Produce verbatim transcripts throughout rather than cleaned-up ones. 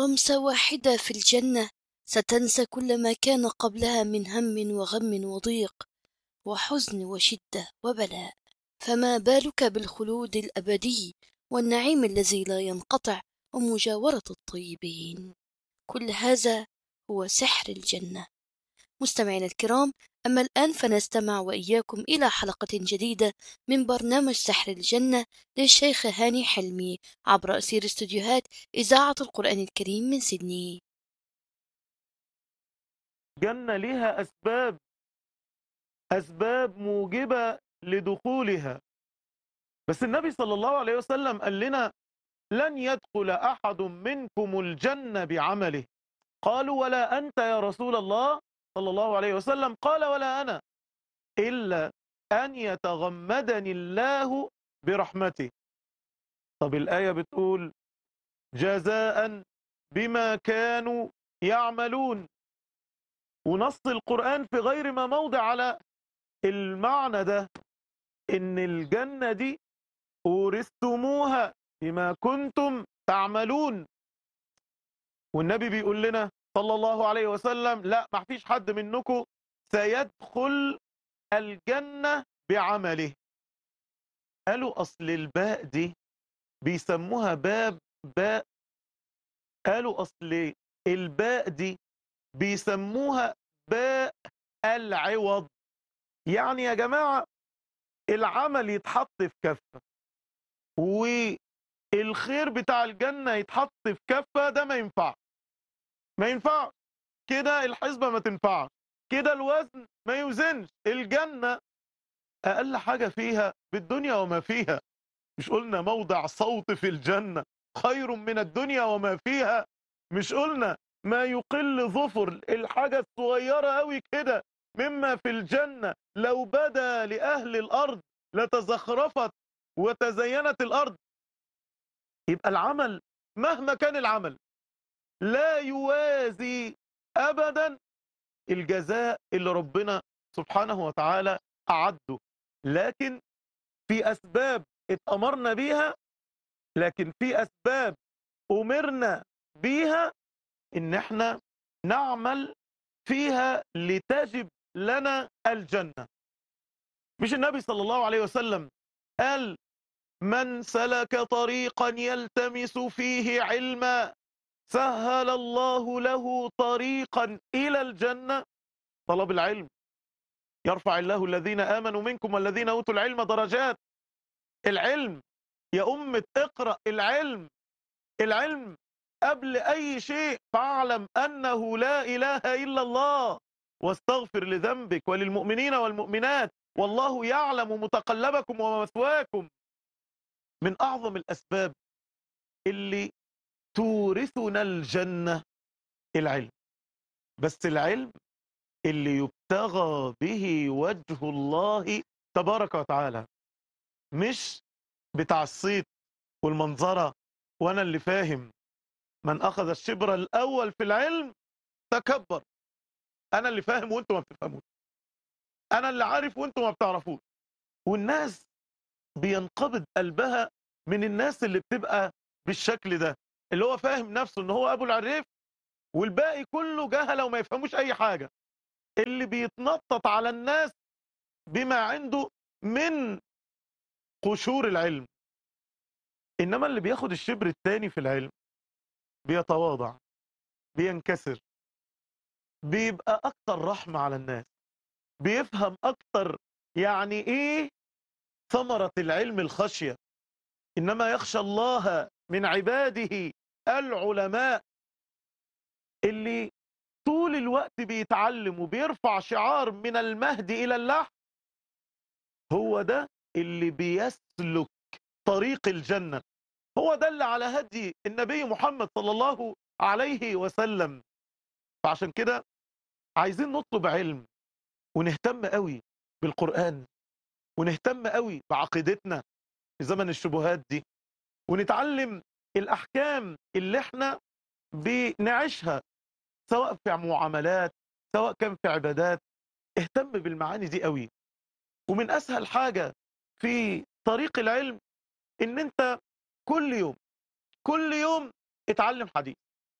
غمسة واحدة في الجنة ستنسى كل ما كان قبلها من هم وغم وضيق وحزن وشدة وبلاء، فما بالك بالخلود الأبدي والنعيم الذي لا ينقطع ومجاورة الطيبين. كل هذا هو سحر الجنة. مستمعينا الكرام، أما الآن فنستمع وإياكم إلى حلقة جديدة من برنامج سحر الجنة للشيخ هاني حلمي عبر أثير استوديوهات إذاعة القرآن الكريم من سيدني. جنة ليها أسباب أسباب موجبة لدخولها، بس النبي صلى الله عليه وسلم قال لنا: لن يدخل أحد منكم الجنة بعمله. قالوا: ولا أنت يا رسول الله صلى الله عليه وسلم؟ قال: ولا أنا، إلا أن يتغمدني الله برحمته. طب الآية بتقول: جزاء بما كانوا يعملون، ونص القرآن في غير ما موضع على المعنى ده، إن الجنة دي أورثتموها بما كنتم تعملون. والنبي بيقول لنا صلى الله عليه وسلم: لا، ما فيش حد منكم سيدخل الجنة بعمله. قالوا: أصل الباء دي بيسموها باب باء. قالوا: أصل الباء دي بيسموها باء العوض. يعني يا جماعة، العمل يتحط في كفة والخير بتاع الجنة يتحط في كفة، ده ما ينفع ما ينفع كده. الحسبة ما تنفع كده، الوزن ما يوزنش. الجنة أقل حاجة فيها بالدنيا وما فيها. مش قلنا موضع صوت في الجنة خير من الدنيا وما فيها؟ مش قلنا ما يقل ظفر الحاجة الصغيرة قوي كده مما في الجنة لو بدا لأهل الأرض لتزخرفت وتزينت الأرض؟ يبقى العمل مهما كان العمل لا يوازي أبدا الجزاء اللي ربنا سبحانه وتعالى أعده. لكن في أسباب اتأمرنا بيها، لكن في أسباب أمرنا بيها إن احنا نعمل فيها لتجب لنا الجنة. مش النبي صلى الله عليه وسلم قال: من سلك طريقا يلتمس فيه علما سهل الله له طريقا إلى الجنة؟ طلب العلم يرفع الله الذين آمنوا منكم والذين أوتوا العلم درجات. العلم يا أمة اقرأ العلم، العلم قبل أي شيء. فاعلم أنه لا إله إلا الله واستغفر لذنبك وللمؤمنين والمؤمنات والله يعلم متقلبكم ومثواكم. من أعظم الأسباب اللي تورثنا الجنة العلم، بس العلم اللي يبتغى به وجه الله تبارك وتعالى، مش بتاع الصيت والمنظرة وأنا اللي فاهم. من أخذ الشبر الأول في العلم تكبر. أنا اللي فاهم وأنتم ما بتفهمون، أنا اللي عارف وأنتم ما بتعرفون. والناس بينقبض قلبها من الناس اللي بتبقى بالشكل ده، اللي هو فاهم نفسه إن هو أبو العريف والباقي كله جهلة وما يفهموش أي حاجة، اللي بيتنطط على الناس بما عنده من قشور العلم. إنما اللي بياخد الشبر الثاني في العلم بيتواضع، بينكسر، بيبقى أكتر رحمة على الناس، بيفهم أكتر يعني إيه ثمرة العلم الخشية. إنما يخشى الله من عباده العلماء، اللي طول الوقت بيتعلم وبيرفع شعار من المهد إلى اللحد. هو ده اللي بيسلك طريق الجنة، هو ده اللي على هدي النبي محمد صلى الله عليه وسلم. فعشان كده عايزين نطلب علم ونهتم قوي بالقرآن، ونهتم قوي بعقيدتنا في زمن الشبهات دي، ونتعلم الأحكام اللي احنا بنعيشها سواء في معاملات سواء كان في عبادات. اهتم بالمعاني دي قوي. ومن أسهل حاجة في طريق العلم ان انت كل يوم كل يوم اتعلم حديث.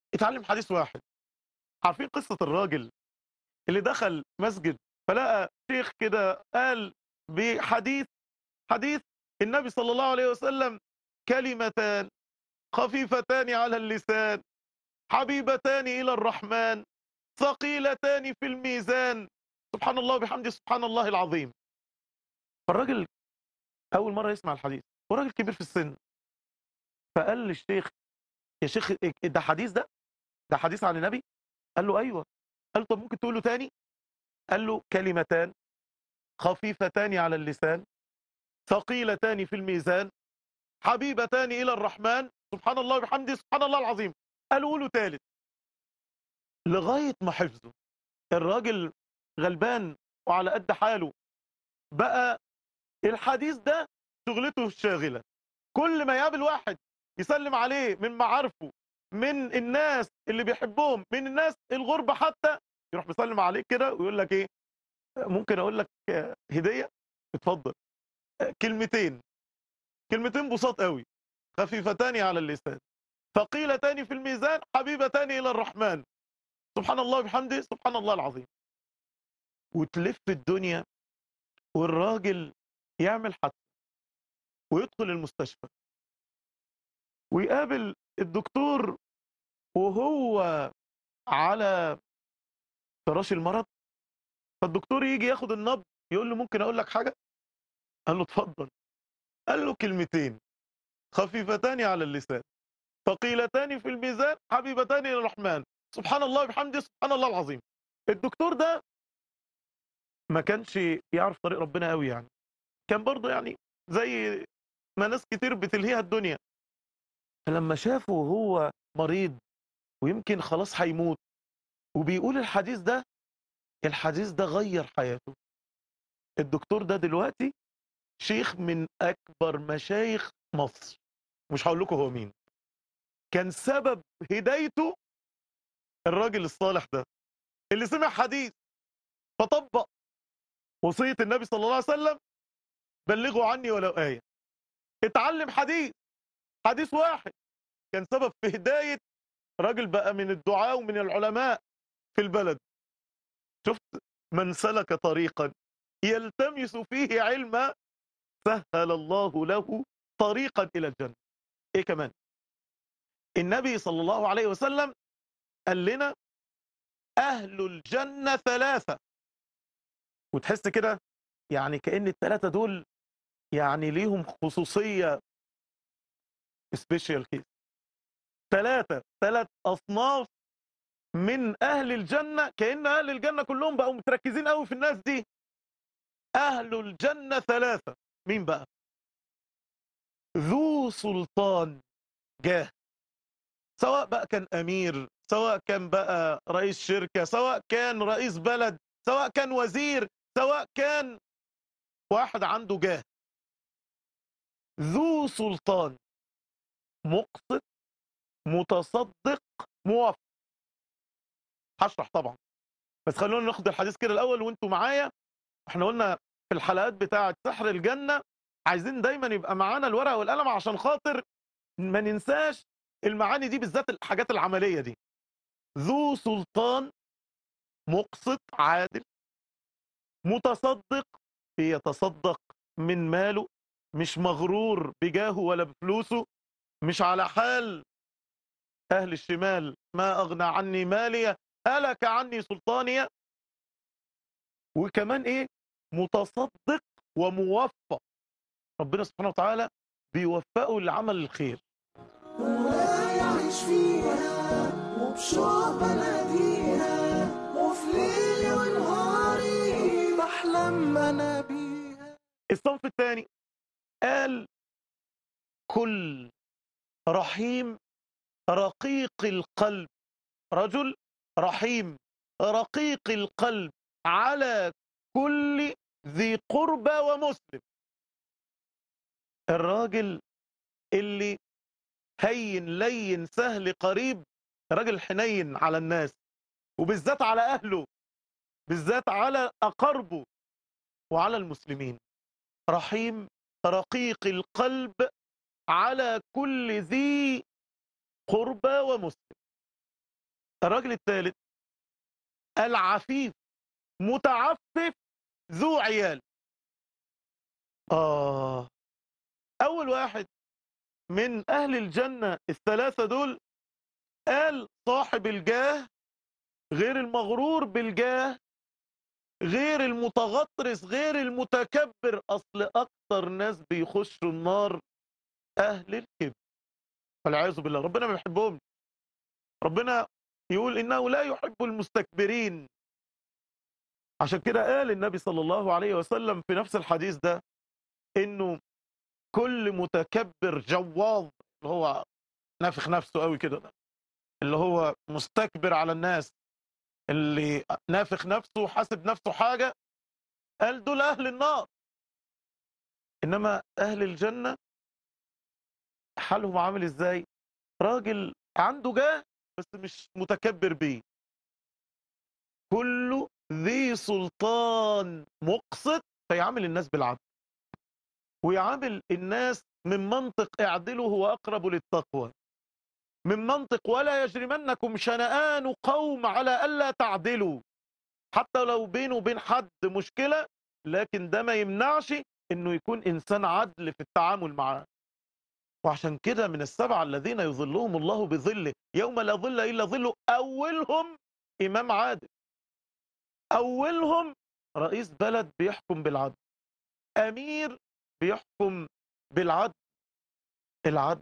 اتعلم حديث واحد. عارفين قصة الراجل اللي دخل مسجد فلقى شيخ كده قال بحديث حديث النبي صلى الله عليه وسلم: كلمتان خفيفتان على اللسان حبيبتان إلى الرحمن ثقيلتان في الميزان، سبحان الله وبحمده سبحان الله العظيم. فالراجل أول مرة يسمع الحديث وراجل كبير في السن، فقال للشيخ: يا شيخ ده حديث ده ده حديث عن النبي؟ قال له: أيوه. قال له: طب ممكن تقوله تاني؟ قال له: كلمتان خفيفتان على اللسان ثقيلتان في الميزان حبيبتان إلى الرحمن سبحان الله وبحمده سبحان الله العظيم. قالوا له تالت لغاية ما حفظه. الراجل غلبان وعلى قد حاله، بقى الحديث ده شغلته الشاغلة. كل ما يقابل واحد يسلم عليه من معارفه، من الناس اللي بيحبهم، من الناس الغربة حتى، يروح بيسلم عليك كده ويقول لك: ايه ممكن اقول لك هدية؟ اتفضل. كلمتين كلمتين بساط قوي، خفيفتان على اللسان ثقيلتان في الميزان حبيبتان إلى الرحمن سبحان الله وبحمده سبحان الله العظيم. وتلف الدنيا والراجل يعمل حادثة ويدخل المستشفى ويقابل الدكتور وهو على فراش المرض. فالدكتور يجي ياخد النبض يقول له: ممكن اقول لك حاجة؟ قال له: اتفضل. قال له: كلمتين خفيفتان على اللسان ثقيلتان في الميزان حبيبتان الى الرحمن سبحان الله وبحمده سبحان الله العظيم. الدكتور ده ما كانش يعرف طريق ربنا قوي، يعني كان برضه يعني زي ما ناس كتير بتلهيها الدنيا. فلما شافه وهو مريض ويمكن خلاص هيموت وبيقول الحديث ده، الحديث ده غير حياته. الدكتور ده دلوقتي شيخ من أكبر مشايخ مصر، مش هقول لكم هو مين. كان سبب هدايته الراجل الصالح ده اللي سمع حديث فطبق وصية النبي صلى الله عليه وسلم: بلغوا عني ولو آية. اتعلم حديث حديث واحد كان سبب في هداية راجل بقى من الدعاء ومن العلماء في البلد. شفت؟ من سلك طريقا يلتمس فيه علما سهل الله له طريقا إلى الجنة. ايه كمان؟ النبي صلى الله عليه وسلم قال لنا: أهل الجنة ثلاثة. وتحس كده يعني كأن الثلاثة دول يعني ليهم خصوصية سبيشال كيس. ثلاثة ثلاث أصناف من أهل الجنة، كأن أهل الجنة كلهم بقوا متركزين قوي في الناس دي. أهل الجنة ثلاثة. مين بقى؟ ذو سلطان جاه، سواء بقى كان أمير، سواء كان بقى رئيس شركة، سواء كان رئيس بلد، سواء كان وزير، سواء كان واحد عنده جاه. ذو سلطان مقسط متصدق موفق. هشرح طبعا، بس خلونا ناخد الحديث كده الأول وانتوا معايا. احنا قلنا في الحلقات بتاعة سحر الجنة عايزين دايما يبقى معانا الورقة والقلم عشان خاطر ما ننساش المعاني دي، بالذات الحاجات العملية دي. ذو سلطان مقسط عادل متصدق، يتصدق من ماله، مش مغرور بجاهه ولا بفلوسه، مش على حال أهل الشمال: ما أغنى عني مالية هلك عني سلطانية. وكمان إيه؟ متصدق وموفق، ربنا سبحانه وتعالى بيوفقه لعمل الخير. ويعيش فيها وبشوق بناديها وفي ليلي ونهاري بحلم انا بيها. الصنف الثاني قال: كل رحيم رقيق القلب، رجل رحيم رقيق القلب على كل ذي قربى ومسلم. الراجل اللي هين لين سهل قريب، راجل حنين على الناس وبالذات على أهله، بالذات على أقربه وعلى المسلمين. رحيم رقيق القلب على كل ذي قربى ومسلم. الراجل الثالث العفيف متعفف ذو عيال. آه أول واحد من أهل الجنة الثلاثة دول قال صاحب الجاه، غير المغرور بالجاه، غير المتغطرس، غير المتكبر. أصل أكتر ناس بيخشوا النار أهل الكبر والعياذ بالله، ربنا ما بيحبهم. ربنا يقول إنه لا يحب المستكبرين. عشان كده قال النبي صلى الله عليه وسلم في نفس الحديث ده إنه كل متكبر جواظ، اللي هو نافخ نفسه قوي كده، اللي هو مستكبر على الناس، اللي نافخ نفسه وحاسب نفسه حاجة، قال دول أهل النار. إنما أهل الجنة حالهم عامل إزاي؟ راجل عنده جاه بس مش متكبر بيه، كله ذي سلطان مقسط، فيعامل الناس بالعدل ويعامل الناس من منطق اعدلوا هو أقرب للتقوى، من منطق ولا يجرمنكم شنآن قوم على ألا تعدلوا. حتى لو بينه وبين حد مشكلة، لكن ده ما يمنعش انه يكون انسان عدل في التعامل معاه. وعشان كده من السبعة الذين يظلهم الله بظله يوم لا ظل الا ظله، اولهم امام عادل، اولهم رئيس بلد بيحكم بالعدل، امير بيحكم بالعدل. العدل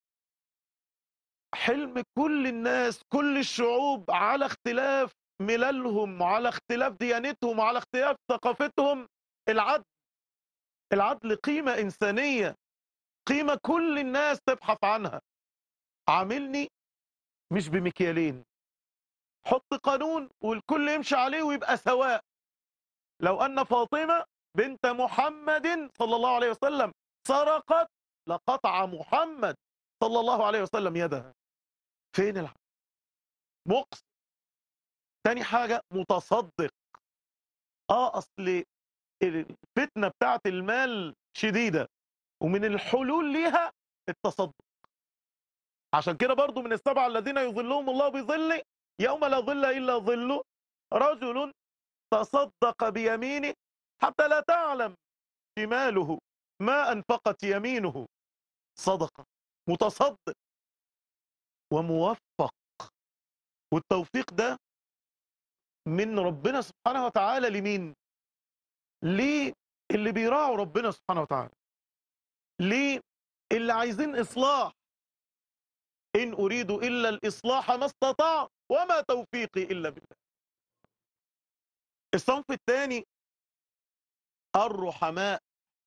حلم كل الناس، كل الشعوب، على اختلاف مللهم وعلى اختلاف ديانتهم وعلى اختلاف ثقافتهم. العدل العدل قيمة إنسانية، قيمة كل الناس تبحث عنها. عاملني مش بمكيالين، حط قانون والكل يمشي عليه ويبقى سواء. لو أن فاطمة بنت محمد صلى الله عليه وسلم سرقت لقطع محمد صلى الله عليه وسلم يدها. فين العدل؟ مقسط. تاني حاجة متصدق. اه اصل الفتنة بتاعت المال شديدة، ومن الحلول ليها التصدق. عشان كده برضو من السبعة الذين يظلهم الله بظله يوم لا ظل إلا ظله، رجل تصدق بيمينه حتى لا تعلم شماله ما أنفقت يمينه. صدقة، متصدق وموفق. والتوفيق ده من ربنا سبحانه وتعالى لمين؟ ليه اللي بيراعوا ربنا سبحانه وتعالى، ليه اللي عايزين إصلاح. إن أريد إلا الإصلاح ما استطاع وما توفيقي إلا بالله. الصنف الثاني الرحماء،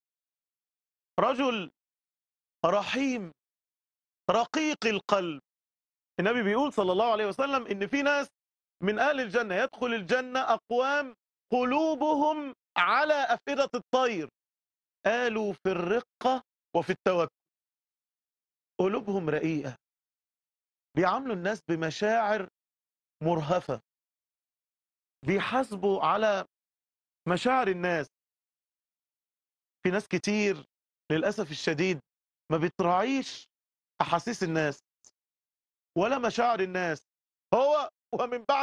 رجل رحيم رقيق القلب. النبي بيقول صلى الله عليه وسلم إن في ناس من أهل الجنة يدخل الجنة أقوام قلوبهم على أفئدة الطير، قالوا في الرقة وفي التوكل. قلوبهم رقيقة، بيعاملوا الناس بمشاعر مرهفة، بيحاسبوا على مشاعر الناس. في ناس كتير للأسف الشديد ما بتراعيش أحاسيس الناس ولا مشاعر الناس، هو ومن بعد